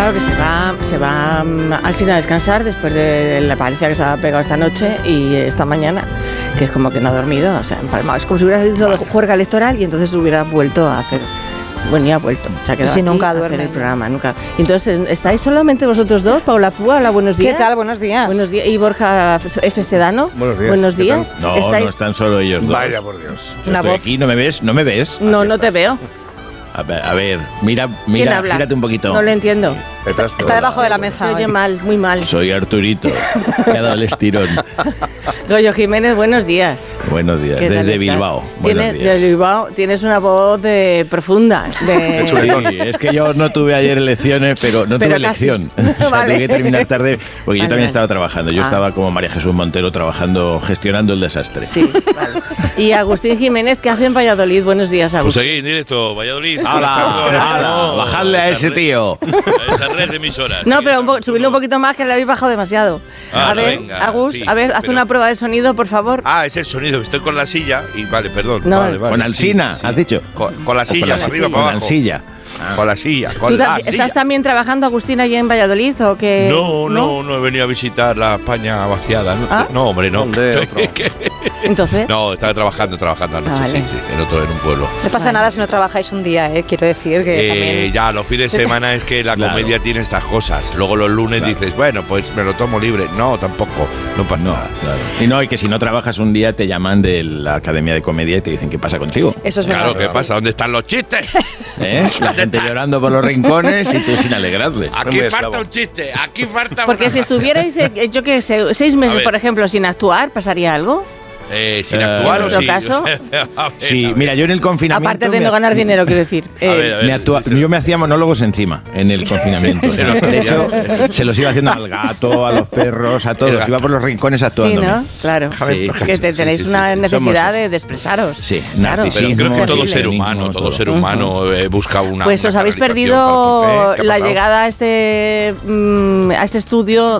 Claro que se va al cine a descansar después de la paliza que se ha pegado esta noche y esta mañana, que es como que no ha dormido, o sea, empalmado. Es como si hubiera ido de juerga electoral y entonces hubiera vuelto a hacer... Bueno, ya ha vuelto, se ha quedado si aquí nunca a duerme. hacer el programa, nunca. Entonces, ¿estáis solamente vosotros dos? Paula Púa, hola, buenos días. ¿Qué tal? Buenos días. Buenos días. Y Borja F. Sedano. Buenos días. Buenos días. No, ¿Estáis? no están solo ellos dos. Vaya por Dios. Yo Una estoy voz. aquí, ¿no me ves? ¿No me ves? No, no te veo. A ver, mira, ¿Quién habla? gírate un poquito. No lo entiendo. Está debajo de la mesa. Se oye hoy. mal, muy mal. Soy Arturito, que ha dado el estirón. Goyo Jiménez, buenos días. Buenos días, ¿Qué tal desde estás? Bilbao. Buenos días. Desde Bilbao tienes una voz profunda. Sí, es que yo no tuve ayer elecciones, pero no Pero tuve casi. elección. O sea, Vale. tuve que terminar tarde, porque yo Vale, también vale. estaba trabajando. Yo estaba como María Jesús Montero trabajando, gestionando el desastre. Sí, vale. Y Agustín Jiménez, ¿qué hace en Valladolid? Buenos días, Pues Agustín. aquí en directo, Valladolid. ¡Hala! ¡Bajadle a ese tío! A esa red de emisoras. No, Sí, pero subirlo un poquito más, que le habéis bajado demasiado. Ah, a ver, venga, Agus, sí, a ver, haz pero- una prueba de sonido, por favor. Ah, es el sonido. Estoy con la silla y vale, perdón. No, vale, Con Alsina, sí. has dicho. Con la silla, para arriba, para Con abajo. Alsilla. Con la silla. ¿Tú Con la estás silla. también trabajando, Agustín, allí en Valladolid o qué? No he venido a visitar la España vaciada. No, ¿Ah? no, hombre, no. ¿Dónde? Otro. Entonces, No, estaba trabajando anoche, Vale. sí, en un pueblo. No pasa nada si no trabajáis un día, quiero decir que también... Ya, los fines de semana es que la Claro. comedia tiene estas cosas. Luego los lunes Claro. dices, bueno, pues me lo tomo libre. No, tampoco. No pasa No, nada. claro. Y no, y que si no trabajas un día te llaman de la Academia de Comedia y te dicen qué pasa contigo. Eso es Claro, verdad. ¿qué sí. pasa? ¿Dónde están los chistes? ¿Eh? La gente llorando por los rincones y tú sin alegrarle. Aquí Hombre, falta Slavo. un chiste. Aquí falta porque una- si estuvierais, yo qué sé, 6 A meses, ver. por ejemplo, sin actuar, ¿pasaría algo? Sin actuar ¿En o nuestro sí. caso? A ver, Sí, a ver. mira, yo en el confinamiento... Aparte de no ganar dinero, quiero decir. A ver, a ver. Yo me hacía monólogos encima en el confinamiento. Se los De hacía. hecho, se los iba haciendo al gato, a los perros, a El todos. gato. Iba por los rincones Sí, actuando. ¿no? Claro. Sí. Que tenéis Sí, una sí. necesidad Somos- de expresaros. Sí, Claro. narcisismo. Pero creo que todo terrible. ser humano, todo ser Todo. humano busca una. Pues una os habéis canalización perdido para- ¿Qué ha la pasado? llegada a este estudio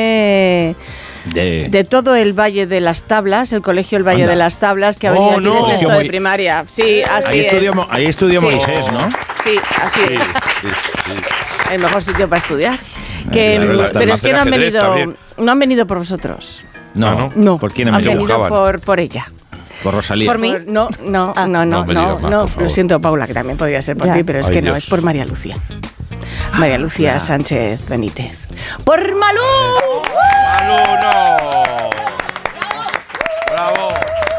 de todo el Valle de las Tablas, el colegio El Valle Anda. de las Tablas, que ha Oh, venido aquí no. de sexto Colegio de Moi- primaria. Sí, así Ahí es. estudió Sí. Moisés, ¿no? Sí, así Sí, es. sí, sí. El mejor sitio para estudiar. Que, claro, las pero tablas. es que no han Hacer ajedrez venido, también. no han venido por vosotros. No, Ah, ¿no? No, ¿Por quién han han venido? venido buscaban? por ella. Por Rosalía. Por mí. No, no, Ah. no, No me digas más, por favor. lo siento, Paula, que también podría ser por Ya. ti, pero es Ay, que no, Dios. es por María Lucía. María Lucía Sánchez Benítez. ¡Por Malú! ¡Malú, no! ¡Bravo!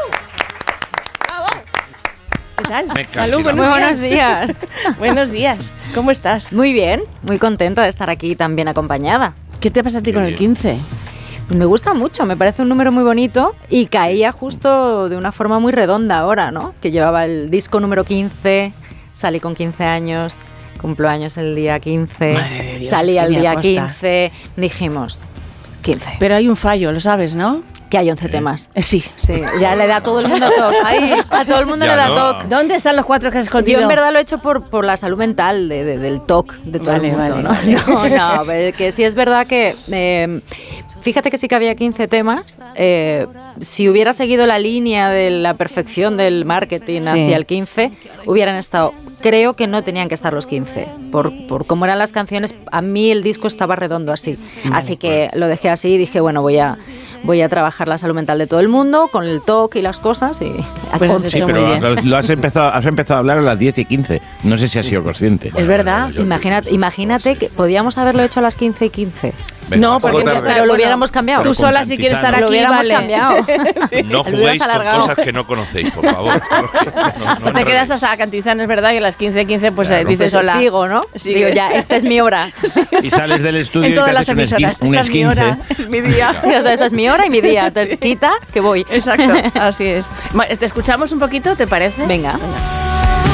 ¿Qué tal? Me cacho Malú, en la Muy buenos días. Buenos días. ¿Cómo estás? Muy bien, muy contenta de estar aquí tan bien acompañada. ¿Qué te pasa a ti con el bien. 15? Pues me gusta mucho, me parece un número muy bonito y caía justo de una forma muy redonda ahora, ¿no? Que llevaba el disco número 15, salí con 15 años, cumplo años el día 15, Madre de Dios, salí es que al ni día aposta. 15, dijimos 15, Pero hay un fallo, lo sabes, ¿no? que hay 11 temas. Sí. Sí, ya le da a todo el mundo toque. A todo el mundo Ya le da no. toque. ¿Dónde están los 4 que has escondido? Yo en verdad lo he hecho por la salud mental del TOC de todo Vale, el mundo, vale, ¿no? vale. No, pero que sí es verdad que fíjate que sí que había 15 temas. Si hubiera seguido la línea de la perfección del marketing Sí. hacia el 15, hubieran estado. Creo que no tenían que estar los 15. Por cómo eran las canciones, a mí el disco estaba redondo así. Así que lo dejé así y dije, bueno, voy a trabajar la salud mental de todo el mundo con el TOC y las cosas y a Pues has conce. Sí, hecho muy pero bien. has empezado a hablar a las 10 y 15. No sé si has sido consciente. Es verdad. Imagínate que podíamos haberlo hecho a las 15 y 15. Venga, No, porque poco tarde. está- Pero lo hubiéramos cambiado. Tú Pero sola, con si quieres Cantizano. estar Lo aquí, hubiéramos vale. cambiado. No Lo juguéis hubieras con alargado. cosas que no conocéis, por favor. No Te quedas hasta Cantizano, es verdad, y a las 15:15 pues Claro. dices Pues hola. sigo, ¿no? Sigues. Digo, ya, esta es mi hora. Y sales del estudio En y todas te las haces emisoras. un Esta es mi esquince. hora, es mi día. Esta es mi hora y mi día. Entonces, quita, que voy. Exacto, así es. Te escuchamos un poquito, ¿te parece? Venga. Venga.